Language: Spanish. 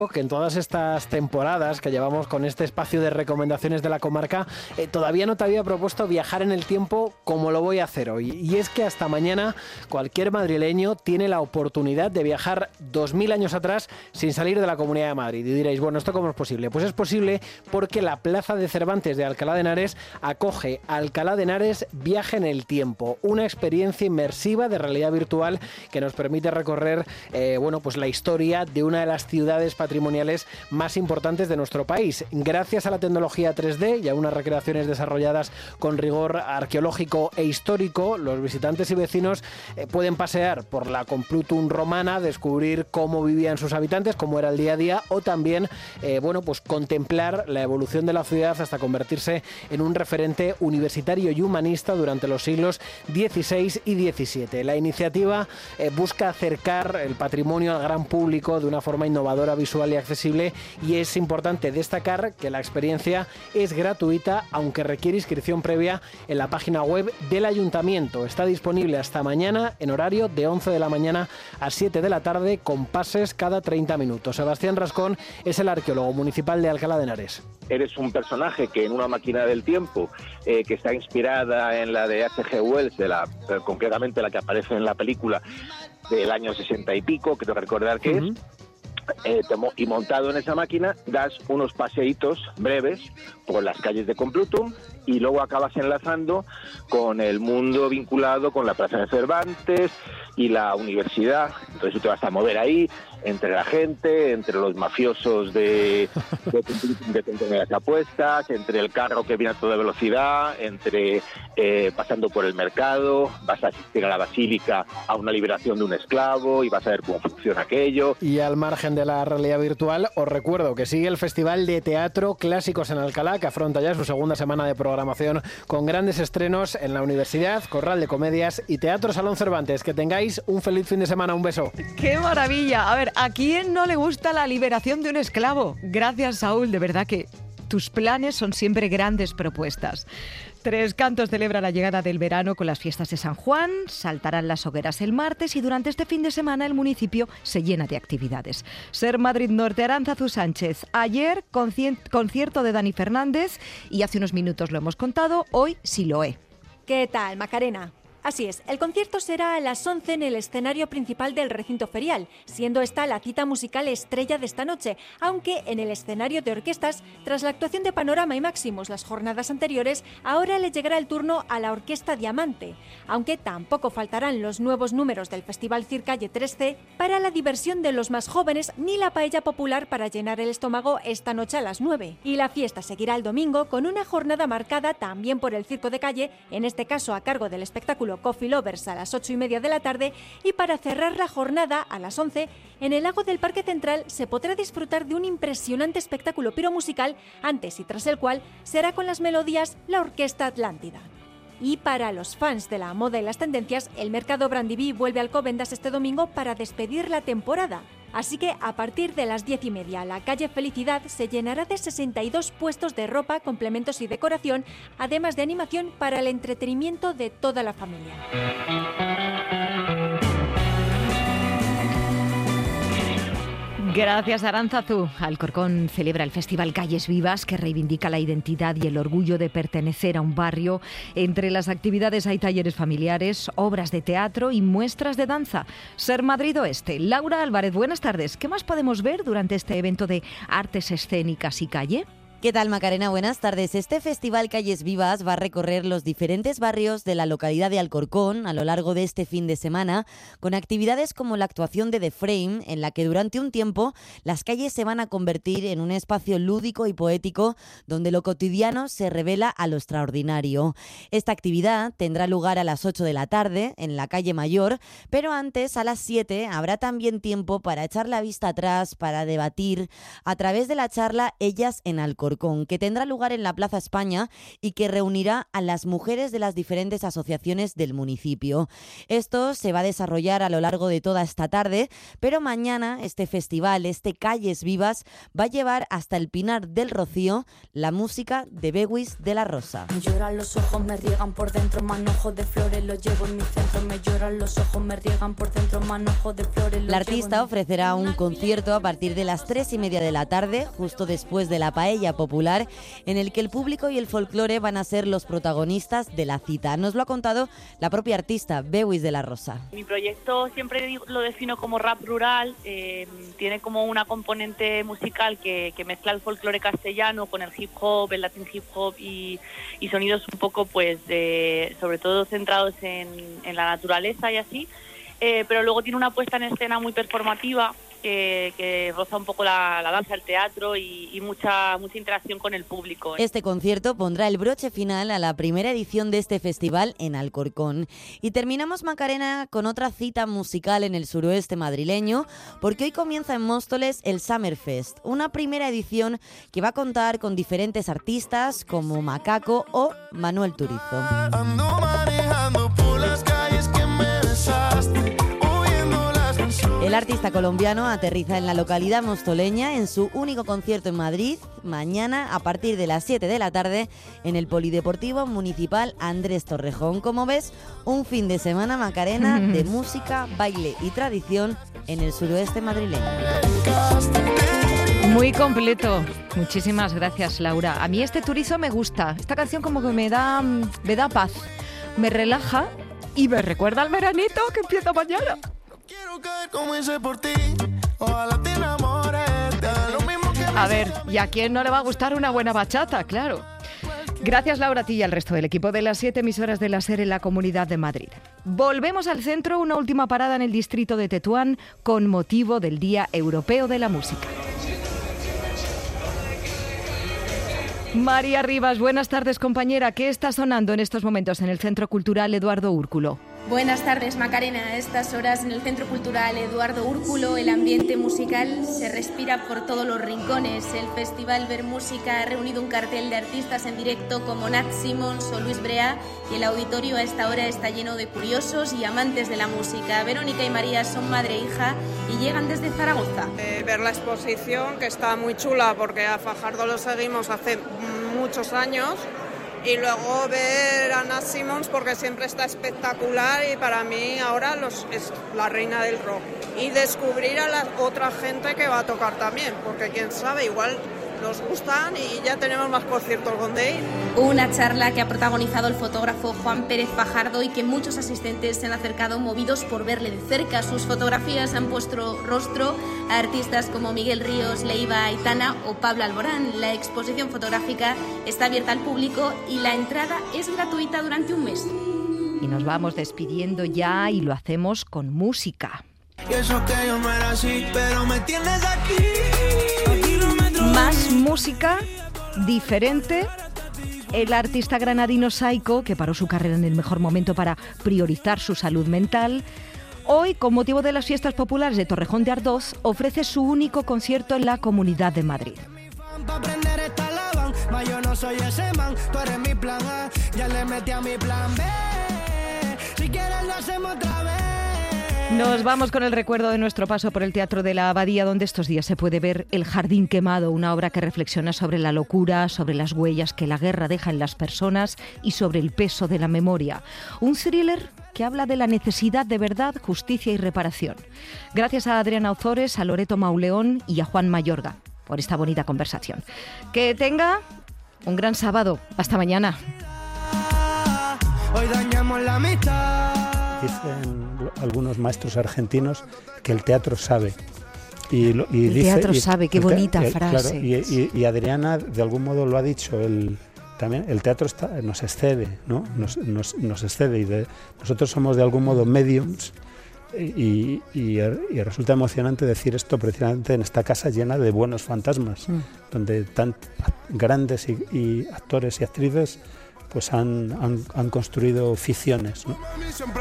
que en todas estas temporadas que llevamos con este espacio de recomendaciones de la comarca, todavía no te había propuesto viajar en el tiempo como lo voy a hacer hoy. Y es que hasta mañana cualquier madrileño tiene la oportunidad de viajar 2000 años atrás sin salir de la Comunidad de Madrid. Y diréis, bueno, ¿esto cómo es posible? Pues es posible porque la Plaza de Cervantes de Alcalá de Henares acoge Alcalá de Henares Viaje en el Tiempo, una experiencia inmersiva de realidad virtual que nos permite recorrer pues la historia de una de las ciudades patrimoniales más importantes de nuestro país. Gracias a la tecnología 3D y a unas recreaciones desarrolladas con rigor arqueológico e histórico, los visitantes y vecinos pueden pasear por la Complutum romana, descubrir cómo vivían sus habitantes, cómo era el día a día, o también pues contemplar la evolución de la ciudad hasta convertirse en un referente universitario y humanista durante los siglos XVI y XVII. La iniciativa busca acercar el patrimonio al gran público de una forma innovadora, visual y accesible, y es importante destacar que la experiencia es gratuita, aunque requiere inscripción previa en la página web del Ayuntamiento. Está disponible hasta mañana en horario de 11 de la mañana a 7 de la tarde, con pases cada 30 minutos. Sebastián Rascón es el arqueólogo municipal de Alcalá de Henares. Eres un personaje que en una máquina del tiempo que está inspirada en la de H.G. Wells, concretamente la que aparece en la película del año 60 y pico, creo recordar que es, y montado en esa máquina das unos paseitos breves por las calles de Complutum y luego acabas enlazando con el mundo vinculado con la Plaza de Cervantes y la universidad. Entonces tú te vas a mover ahí entre la gente, entre los mafiosos de las apuestas, entre el carro que viene a toda velocidad, entre pasando por el mercado, vas a asistir a la basílica a una liberación de un esclavo y vas a ver cómo funciona aquello. Y al margen de la realidad virtual, os recuerdo que sigue el Festival de Teatro Clásicos en Alcalá, que afronta ya su segunda semana de programación con grandes estrenos en la Universidad, Corral de Comedias y Teatro Salón Cervantes. Que tengáis un feliz fin de semana. Un beso. ¡Qué maravilla! A ver, ¿a quién no le gusta la liberación de un esclavo? Gracias, Saúl, de verdad que tus planes son siempre grandes propuestas. Tres Cantos celebra la llegada del verano con las fiestas de San Juan, saltarán las hogueras el martes y durante este fin de semana el municipio se llena de actividades. Ser Madrid Norte, Aránzazu Sánchez. Ayer, concierto de Dani Fernández y hace unos minutos lo hemos contado, hoy Siloé. ¿Qué tal, Macarena? Así es, el concierto será a las 11 en el escenario principal del recinto ferial, siendo esta la cita musical estrella de esta noche, aunque en el escenario de orquestas, tras la actuación de Panorama y Máximos las jornadas anteriores, ahora le llegará el turno a la Orquesta Diamante, aunque tampoco faltarán los nuevos números del Festival Circalle 3C para la diversión de los más jóvenes ni la paella popular para llenar el estómago esta noche a las 9. Y la fiesta seguirá el domingo con una jornada marcada también por el circo de calle, en este caso a cargo del espectáculo Coffee Lovers a las 8:30 de la tarde, y para cerrar la jornada a las 11, en el lago del Parque Central se podrá disfrutar de un impresionante espectáculo piromusical, antes y tras el cual será con las melodías la Orquesta Atlántida. Y para los fans de la moda y las tendencias, el Mercado Brandiví vuelve a Alcobendas este domingo para despedir la temporada. Así que a partir de las 10:30 la calle Felicidad se llenará de 62 puestos de ropa, complementos y decoración, además de animación para el entretenimiento de toda la familia. Gracias, Aránzazu. Alcorcón celebra el Festival Calles Vivas, que reivindica la identidad y el orgullo de pertenecer a un barrio. Entre las actividades hay talleres familiares, obras de teatro y muestras de danza. Ser Madrid Oeste. Laura Álvarez, buenas tardes. ¿Qué más podemos ver durante este evento de artes escénicas y calle? ¿Qué tal, Macarena? Buenas tardes. Este Festival Calles Vivas va a recorrer los diferentes barrios de la localidad de Alcorcón a lo largo de este fin de semana, con actividades como la actuación de The Frame, en la que durante un tiempo las calles se van a convertir en un espacio lúdico y poético donde lo cotidiano se revela a lo extraordinario. Esta actividad tendrá lugar a las 8 de la tarde en la calle Mayor, pero antes, a las 7, habrá también tiempo para echar la vista atrás, para debatir a través de la charla Ellas en Alcorcón. Alcorcón, que tendrá lugar en la Plaza España y que reunirá a las mujeres de las diferentes asociaciones del municipio. Esto se va a desarrollar a lo largo de toda esta tarde, pero mañana este festival, este Calles Vivas, va a llevar hasta el Pinar del Rocío la música de Bewis de la Rosa. Me lloran los ojos, me riegan por dentro, manojos de flores los llevo en mi centro. Me lloran los ojos, me riegan por dentro, manojos de flores. La artista ofrecerá un concierto a partir de las 3:30 de la tarde, justo después de la paella popular, en el que el público y el folclore van a ser los protagonistas de la cita. Nos lo ha contado la propia artista, Bewis de la Rosa. Mi proyecto siempre lo defino como rap rural, tiene como una componente musical que mezcla el folclore castellano con el hip hop, el latin hip hop y sonidos un poco pues sobre todo centrados en la naturaleza y así, pero luego tiene una puesta en escena muy performativa que roza un poco la danza, el teatro y mucha interacción con el público. Este concierto pondrá el broche final a la primera edición de este festival en Alcorcón. Y terminamos, Macarena, con otra cita musical en el suroeste madrileño, porque hoy comienza en Móstoles el Summerfest, una primera edición que va a contar con diferentes artistas como Macaco o Manuel Turizo. Ando manejando por las calles que me besaste. El artista colombiano aterriza en la localidad mostoleña en su único concierto en Madrid, mañana a partir de las 7 de la tarde en el Polideportivo Municipal Andrés Torrejón. Como ves, un fin de semana, Macarena, de música, baile y tradición en el suroeste madrileño. Muy completo. Muchísimas gracias, Laura. A mí este Turizo me gusta. Esta canción como que me da paz, me relaja y me recuerda al veranito que empieza mañana. Quiero caer como hice por ti, ojalá te enamores, lo mismo que... A ver, ¿y a quién no le va a gustar una buena bachata? Claro. Gracias, Laura, a ti y al resto del equipo de las 7 emisoras de la SER en la Comunidad de Madrid. Volvemos al centro, una última parada en el distrito de Tetuán con motivo del Día Europeo de la Música. María Rivas, buenas tardes, compañera. ¿Qué está sonando en estos momentos en el Centro Cultural Eduardo Úrculo? Buenas tardes, Macarena. A estas horas en el Centro Cultural Eduardo Úrculo el ambiente musical se respira por todos los rincones. El Festival Ver Música ha reunido un cartel de artistas en directo como Nat Simons o Luis Brea y el auditorio a esta hora está lleno de curiosos y amantes de la música. Verónica y María son madre e hija y llegan desde Zaragoza. Ver la exposición, que está muy chula porque a Fajardo lo seguimos hace muchos años. Y luego ver a Nat Simons porque siempre está espectacular y para mí ahora es la reina del rock. Y descubrir a la otra gente que va a tocar también, porque quién sabe, igual nos gustan y ya tenemos más conciertos donde ir. Una charla que ha protagonizado el fotógrafo Juan Pérez Fajardo y que muchos asistentes se han acercado movidos por verle de cerca. Sus fotografías han puesto rostro a artistas como Miguel Ríos, Leiva Aitana o Pablo Alborán. La exposición fotográfica está abierta al público y la entrada es gratuita durante un mes. Y nos vamos despidiendo ya y lo hacemos con música. Y eso que yo no era así, pero me tienes aquí. Más música diferente. El artista granadino Saiko, que paró su carrera en el mejor momento para priorizar su salud mental, hoy, con motivo de las fiestas populares de Torrejón de Ardoz, ofrece su único concierto en la Comunidad de Madrid. Nos vamos con el recuerdo de nuestro paso por el Teatro de la Abadía, donde estos días se puede ver El Jardín Quemado, una obra que reflexiona sobre la locura, sobre las huellas que la guerra deja en las personas y sobre el peso de la memoria. Un thriller que habla de la necesidad de verdad, justicia y reparación. Gracias a Adriana Ozores, a Loreto Mauleón y a Juan Mayorga por esta bonita conversación. Que tenga un gran sábado. Hasta mañana. Hoy dañamos la mitad. Dicen algunos maestros argentinos que el teatro sabe. El teatro sabe, qué bonita frase. Claro, y Adriana de algún modo lo ha dicho, también el teatro nos excede, ¿no? Nos excede y nosotros somos de algún modo mediums y resulta emocionante decir esto precisamente en esta casa llena de buenos fantasmas, donde tan grandes y actores y actrices pues han construido ficciones, ¿no?